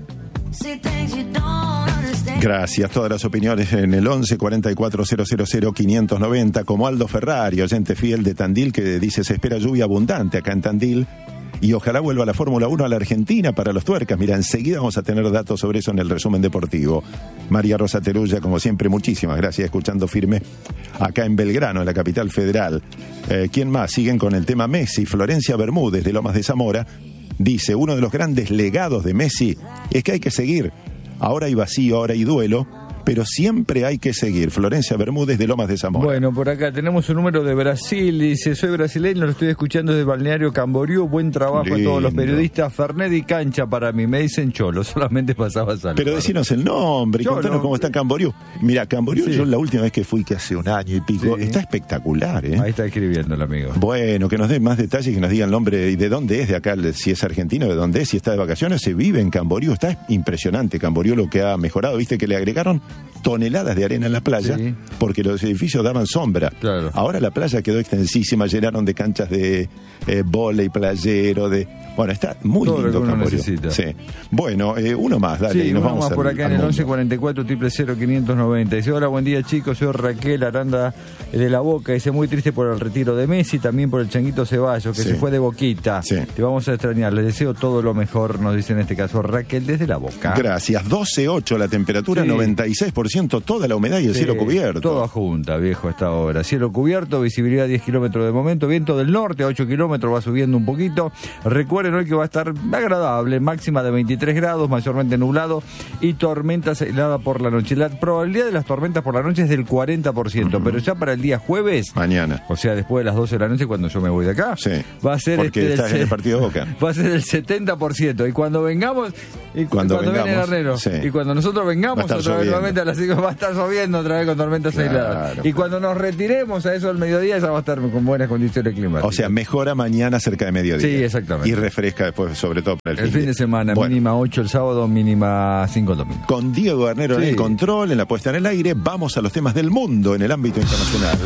Gracias. Todas las opiniones en el once cuarenta y cuatro cero cero cero quinientos noventa, como Aldo Ferrari, oyente fiel de Tandil, que dice: se espera lluvia abundante acá en Tandil y ojalá vuelva la Fórmula uno a la Argentina para los tuercas. Mira, enseguida vamos a tener datos sobre eso en el resumen deportivo. María Rosa Terulla, como siempre, muchísimas gracias, escuchando firme acá en Belgrano, en la capital federal. Eh, ¿Quién más? Siguen con el tema Messi. Florencia Bermúdez, de Lomas de Zamora, dice: uno de los grandes legados de Messi es que hay que seguir. Ahora hay vacío, ahora hay duelo, pero siempre hay que seguir. Florencia Bermúdez, de Lomas de Zamora. Bueno, por acá tenemos un número de Brasil. Dice: soy brasileño, lo estoy escuchando desde Balneario Camboriú. Buen trabajo Lindo. a todos los periodistas. Fernet y cancha para mí. Me dicen Cholo, solamente pasaba salud. Pero decinos el nombre y Cholo. contanos cómo está Camboriú. Mira, Camboriú, Sí. yo la última vez que fui, que hace un año y pico, Sí. está espectacular, ¿eh? Ahí está escribiendo el amigo. Bueno, que nos dé más detalles, que nos diga el nombre y de dónde es, de acá, si es argentino, de dónde es, si está de vacaciones, se vive en Camboriú. Está impresionante Camboriú lo que ha mejorado. Viste que le agregaron toneladas de arena en la playa, Sí. porque los edificios daban sombra. Claro. Ahora la playa quedó extensísima, llenaron de canchas de eh, vóley, playero, de... Bueno, está muy Todo lo lindo que uno Camboriú. necesita. Sí. Bueno, eh, uno más, dale, Sí, y nos uno vamos más al- por acá al en el mundo. once cuarenta y cuatro cero cero quinientos noventa. Dice: hola, buen día, chicos, soy Raquel Aranda de La Boca. Dice: muy triste por el retiro de Messi, también por el Changuito Ceballos, que Sí. se fue de Boquita. Sí. Te vamos a extrañar, les deseo todo lo mejor, nos dice en este caso Raquel desde La Boca. Gracias. doce ocho la temperatura, Sí. noventa y seis por ciento toda la humedad y el Sí, cielo cubierto. Toda junta, viejo, a esta hora. Cielo cubierto, visibilidad diez kilómetros de momento, viento del norte a ocho kilómetros, va subiendo un poquito. Recuerden hoy que va a estar agradable, máxima de veintitrés grados, mayormente nublado y tormentas aisladas por la noche. La probabilidad de las tormentas por la noche es del cuarenta por ciento, uh-huh. pero ya para el día jueves, mañana, o sea, después de las doce de la noche, cuando yo me voy de acá, sí, va a ser porque este, estás el, en el partido de Boca. Va a ser el setenta por ciento. Y cuando vengamos, y cuando, cuando vengamos, viene el Arnero, sí. y cuando nosotros vengamos otra lloviendo. vez nuevamente a las cinco, va a estar lloviendo otra vez con tormentas claro, aisladas. Y cuando nos retiremos a eso del mediodía, ya va a estar con buenas condiciones climáticas. O sea, mejora mañana cerca de mediodía. Sí, exactamente. Y refresca después, sobre todo para el, el fin, fin de, de semana. Bueno. Mínima ocho el sábado, mínima cinco el domingo. Con Diego Garnero sí. en el control, en la puesta en el aire, vamos a los temas del mundo en el ámbito internacional.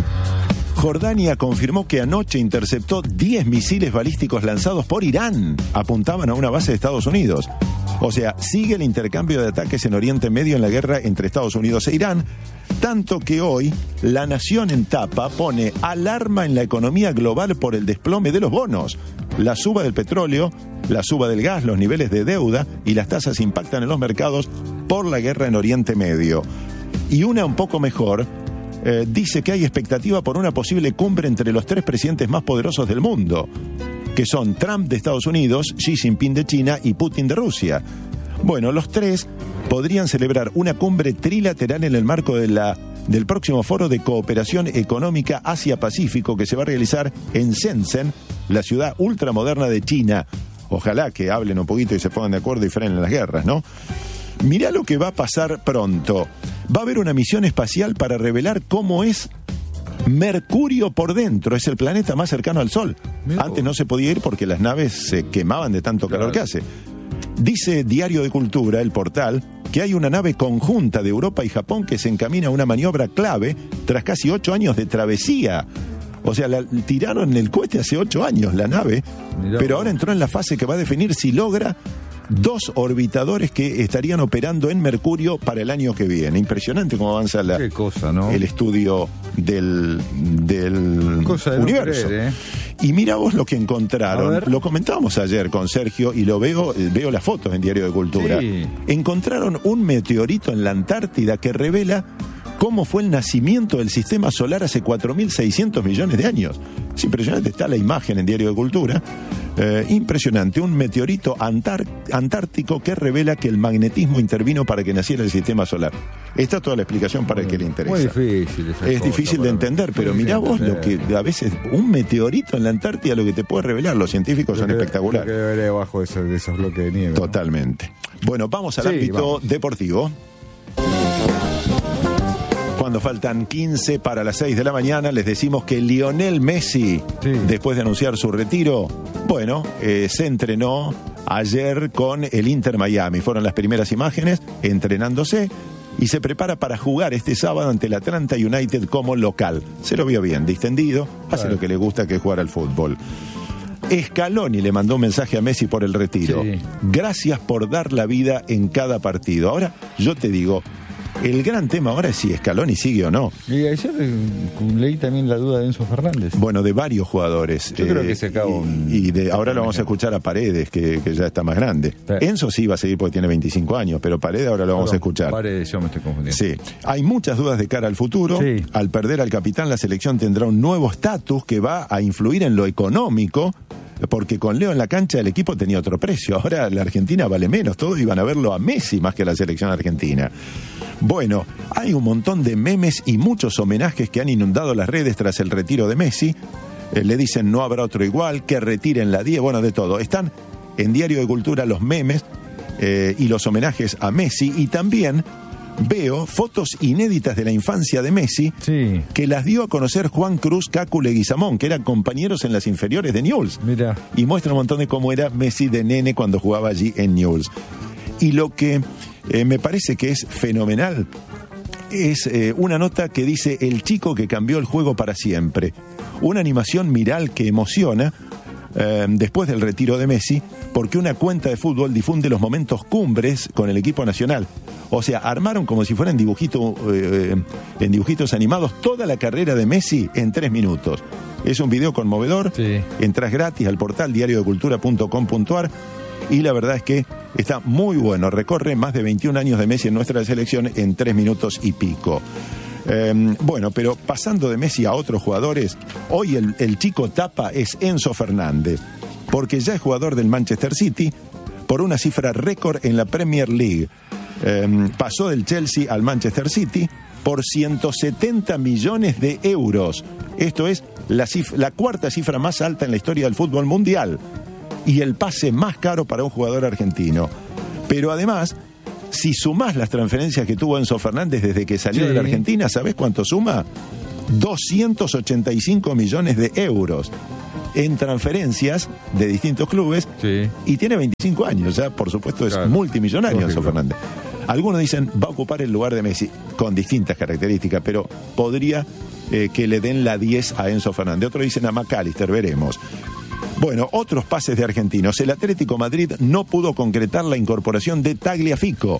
Jordania confirmó que anoche interceptó diez misiles balísticos lanzados por Irán. Apuntaban a una base de Estados Unidos. O sea, sigue el intercambio de ataques en Oriente Medio en la guerra entre Estados Unidos e Irán, tanto que hoy La Nación en tapa pone alarma en la economía global por el desplome de los bonos. La suba del petróleo, la suba del gas, los niveles de deuda y las tasas impactan en los mercados por la guerra en Oriente Medio. Y una un poco mejor, eh, dice que hay expectativa por una posible cumbre entre los tres presidentes más poderosos del mundo, que son Trump de Estados Unidos, Xi Jinping de China y Putin de Rusia. Bueno, los tres podrían celebrar una cumbre trilateral en el marco de la, del próximo Foro de Cooperación Económica Asia-Pacífico que se va a realizar en Shenzhen, la ciudad ultramoderna de China. Ojalá que hablen un poquito y se pongan de acuerdo y frenen las guerras, ¿no? Mirá lo que va a pasar pronto. Va a haber una misión espacial para revelar cómo es Mercurio por dentro es el planeta más cercano al Sol. Mirá. Antes no se podía ir porque las naves se quemaban de tanto claro. calor que hace. Dice Diario de Cultura, el portal, que hay una nave conjunta de Europa y Japón que se encamina a una maniobra clave tras casi ocho años de travesía. O sea, la tiraron el cohete hace ocho años, la nave, Mirá. pero ahora entró en la fase que va a definir si logra dos orbitadores que estarían operando en Mercurio para el año que viene. Impresionante cómo avanza la, Qué cosa, ¿no? el estudio del, del cosa de universo. No creer, ¿eh? Y mira vos lo que encontraron. Lo comentábamos ayer con Sergio y lo veo, veo las fotos en Diario de Cultura. Sí. Encontraron un meteorito en la Antártida que revela cómo fue el nacimiento del sistema solar hace cuatro mil seiscientos millones de años. Es impresionante, está la imagen en Diario de Cultura. Eh, impresionante, un meteorito antar- antártico que revela que el magnetismo intervino para que naciera el sistema solar. Está toda la explicación para el que le interesa. Muy difícil. Esa es cosa, difícil de entender, pero mirá vos lo que a veces un meteorito en la Antártida lo que te puede revelar. Los científicos lo son que, espectaculares. Lo que veré abajo de esos, de esos bloques de nieve. Totalmente. ¿No? Bueno, vamos al sí, ámbito vamos. deportivo. Cuando faltan quince para las seis de la mañana, les decimos que Lionel Messi, sí. después de anunciar su retiro, bueno, eh, se entrenó ayer con el Inter Miami. Fueron las primeras imágenes, entrenándose, y se prepara para jugar este sábado ante el Atlanta United como local. Se lo vio bien, distendido, hace claro. lo que le gusta, que es jugar al fútbol. Scaloni le mandó un mensaje a Messi por el retiro. Sí. Gracias por dar la vida en cada partido. Ahora, yo te digo, el gran tema ahora es si Scaloni sigue o no. Y ayer leí también la duda de Enzo Fernández. Bueno, de varios jugadores. Yo eh, creo que se acabó. Y, y de, ahora lo vamos a escuchar a Paredes, que, que ya está más grande. Sí. Enzo sí va a seguir porque tiene veinticinco años, pero Paredes ahora lo vamos Perdón, a escuchar. Paredes, yo me estoy confundiendo. Sí. Hay muchas dudas de cara al futuro. Sí. Al perder al capitán, la selección tendrá un nuevo estatus que va a influir en lo económico, porque con Leo en la cancha el equipo tenía otro precio. Ahora la Argentina vale menos. Todos iban a verlo a Messi más que a la selección argentina. Bueno, hay un montón de memes y muchos homenajes que han inundado las redes tras el retiro de Messi. Eh, le dicen no habrá otro igual, que retiren la diez, bueno, de todo. Están en Diario de Cultura los memes eh, y los homenajes a Messi, y también veo fotos inéditas de la infancia de Messi, sí. que las dio a conocer Juan Cruz, Cacu Leguizamón, que eran compañeros en las inferiores de Newell's. Mirá. Y muestra un montón de cómo era Messi de nene cuando jugaba allí en Newell's. Y lo que eh, me parece que es fenomenal es eh, una nota que dice el chico que cambió el juego para siempre. Una animación viral que emociona eh, después del retiro de Messi, porque una cuenta de fútbol difunde los momentos cumbres con el equipo nacional. O sea, armaron como si fueran dibujito, eh, en dibujitos animados toda la carrera de Messi en tres minutos. Es un video conmovedor. Sí. Entras gratis al portal diario de cultura punto com punto a r y la verdad es que está muy bueno. Recorre más de veintiún años de Messi en nuestra selección en tres minutos y pico. Eh, bueno, pero pasando de Messi a otros jugadores, hoy el, el chico tapa es Enzo Fernández, porque ya es jugador del Manchester City por una cifra récord en la Premier League. Eh, pasó del Chelsea al Manchester City por ciento setenta millones de euros. Esto es la, cif- la cuarta cifra más alta en la historia del fútbol mundial y el pase más caro para un jugador argentino. Pero además, si sumás las transferencias que tuvo Enzo Fernández desde que salió sí. de la Argentina, ¿sabés cuánto suma? doscientos ochenta y cinco millones de euros en transferencias de distintos clubes, sí. y tiene veinticinco años, ya por supuesto es claro. multimillonario Enzo Fernández. Algunos dicen va a ocupar el lugar de Messi con distintas características, pero podría eh, que le den la diez a Enzo Fernández. Otros dicen a McAllister, veremos. Bueno, otros pases de argentinos. El Atlético Madrid no pudo concretar la incorporación de Tagliafico.